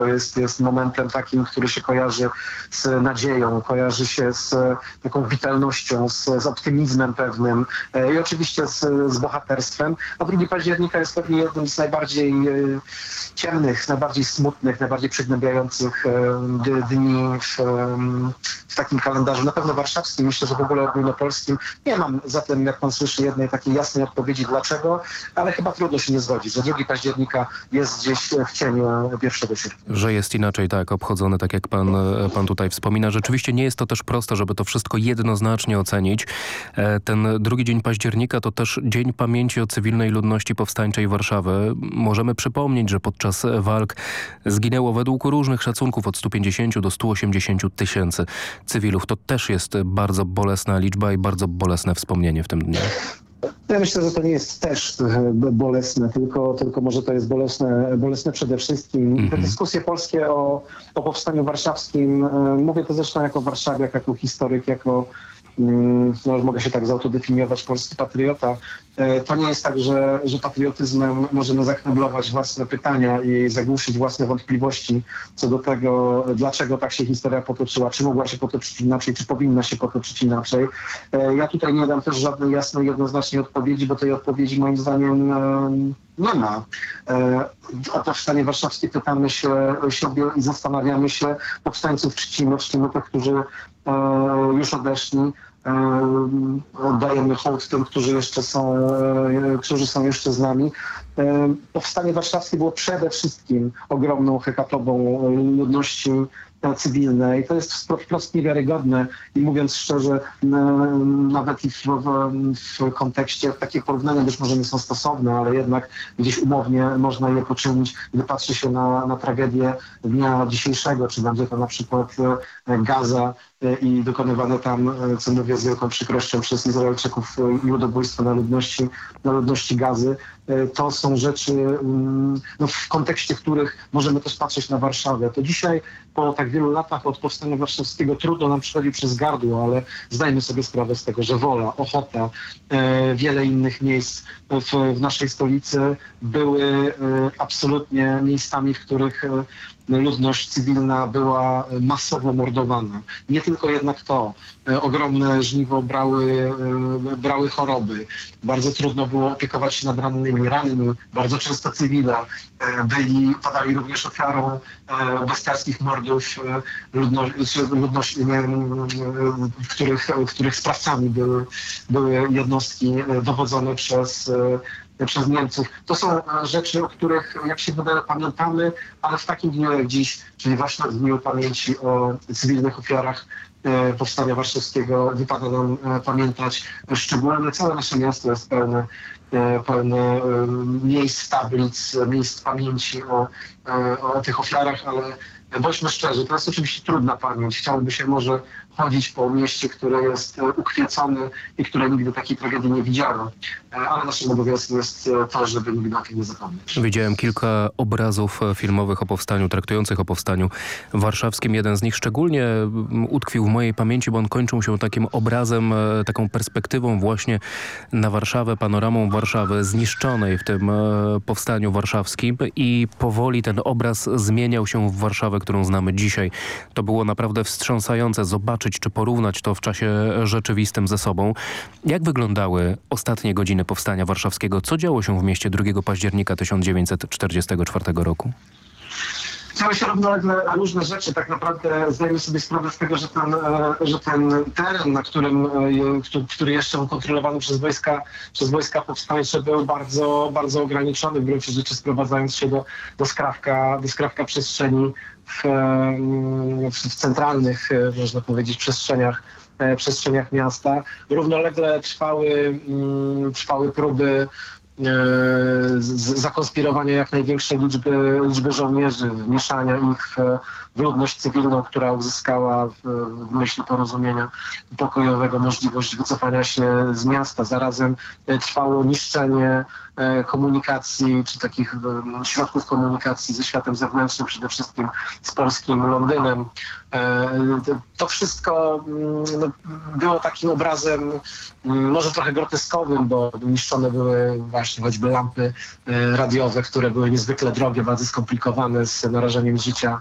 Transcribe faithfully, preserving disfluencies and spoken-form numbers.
jest, jest momentem takim, który się kojarzy z nadzieją, kojarzy się z taką witalnością, z, z optymizmem pewnym i oczywiście z, z bohaterstwem. A drugi października jest pewnie jednym z najbardziej ciemnych, najbardziej smutnych, najbardziej przygnębiających dni w, w takim kalendarzu. Na pewno warszawskim, myślę, że w ogóle ogólnopolskim. Nie mam zatem, jak pan słyszy, jednej takiej jasnej odpowiedzi dlaczego, ale chyba trudno się nie zgodzić, że drugiego października jest gdzieś w cieniu pierwszego sierpnia. Że jest inaczej, tak, obchodzony, tak jak pan, pan tutaj wspomina. Rzeczywiście nie jest to też proste, żeby to wszystko jednoznacznie ocenić. Ten drugi dzień października to też Dzień Pamięci o cywilnej ludności powstańczej Warszawy. Możemy przypomnieć, że podczas walk zginęło według różnych szacunków od stu pięćdziesięciu do stu osiemdziesięciu tysięcy cywilów. To też jest bardzo bolesna liczba i bardzo bolesne wspomnienie w tym dniu. Ja myślę, że to nie jest też bolesne, tylko, tylko może to jest bolesne, bolesne przede wszystkim. Mm-hmm. Te dyskusje polskie o, o powstaniu warszawskim, mówię to zresztą jako warszawiak, jako historyk, jako no, mogę się tak zautodefiniować, polski patriota. To nie jest tak, że, że patriotyzmem możemy zakneblować własne pytania i zagłuszyć własne wątpliwości co do tego, dlaczego tak się historia potoczyła, czy mogła się potoczyć inaczej, czy powinna się potoczyć inaczej. Ja tutaj nie dam też żadnej jasnej, jednoznacznej odpowiedzi, bo tej odpowiedzi moim zdaniem nie ma. O powstanie warszawskie pytamy się siebie i zastanawiamy się. Powstańców czcimy, czcimy tych, którzy już odeszli. Oddajemy hołd tym, którzy jeszcze są, którzy są jeszcze z nami. Powstanie warszawskie było przede wszystkim ogromną hekatobą ludności cywilnej. To jest wprost niewiarygodne i mówiąc szczerze, nawet i w, w kontekście takich porównania być może nie są stosowne, ale jednak gdzieś umownie można je poczynić, gdy patrzy się na, na tragedię dnia dzisiejszego, czy będzie to na przykład Gaza i dokonywane tam, co mówię z wielką przykrością, przez Izraelczyków ludobójstwo na ludności, na ludności Gazy. To są rzeczy, no, w kontekście których możemy też patrzeć na Warszawę. To dzisiaj, po tak wielu latach od powstania warszawskiego, trudno nam przychodzi przez gardło, ale zdajmy sobie sprawę z tego, że Wola, Ochota, e, wiele innych miejsc w, w naszej stolicy były e, absolutnie miejscami, w których e, ludność cywilna była masowo mordowana. Nie tylko jednak to. Ogromne żniwo brały, brały choroby. Bardzo trudno było opiekować się nad rannymi. Ranni, bardzo często cywile, byli, padali również ofiarą bestialskich mordów, ludności, ludność, w, których, w których sprawcami były, były jednostki dowodzone przez przez Niemców. To są rzeczy, o których, jak się wydaje, pamiętamy, ale w takim dniu jak dziś, czyli właśnie w Dniu Pamięci o cywilnych ofiarach e, Powstania Warszawskiego, wypada nam e, pamiętać szczególnie. Całe nasze miasto jest pełne, e, pełne e, miejsc, tablic, miejsc pamięci o, e, o tych ofiarach, ale bądźmy szczerzy, to jest oczywiście trudna pamięć. Chciałoby się może chodzić po mieście, które jest ukwiecone i które nigdy takiej tragedii nie widziało. Ale naszym obowiązkiem jest to, żeby nigdy o tym nie zapomnieć. Widziałem kilka obrazów filmowych o powstaniu, traktujących o powstaniu warszawskim. Jeden z nich szczególnie utkwił w mojej pamięci, bo on kończył się takim obrazem, taką perspektywą właśnie na Warszawę, panoramą Warszawy zniszczonej w tym powstaniu warszawskim i powoli ten obraz zmieniał się w Warszawę, którą znamy dzisiaj. To było naprawdę wstrząsające zobaczyć, czy porównać to w czasie rzeczywistym ze sobą. Jak wyglądały ostatnie godziny powstania warszawskiego? Co działo się w mieście drugiego października tysiąc dziewięćset czterdziestego czwartego roku? Działy się równolegle różne rzeczy. Tak naprawdę zdajemy sobie sprawę z tego, że ten, że ten teren, na którym, który jeszcze był kontrolowany przez wojska, przez wojska powstańcze, był bardzo, bardzo ograniczony w gruncie rzeczy, sprowadzając się do, do, skrawka, do skrawka przestrzeni w, w centralnych, można powiedzieć, przestrzeniach, przestrzeniach miasta. Równolegle trwały, trwały próby zakonspirowania jak największej liczby, liczby żołnierzy, wmieszania ich w, w ludność cywilną, która uzyskała w, w myśl porozumienia pokojowego możliwość wycofania się z miasta. Zarazem trwało niszczenie komunikacji, czy takich środków komunikacji ze światem zewnętrznym, przede wszystkim z polskim Londynem. To wszystko no, było takim obrazem może trochę groteskowym, bo niszczone były właśnie choćby lampy radiowe, które były niezwykle drogie, bardzo skomplikowane, z narażeniem życia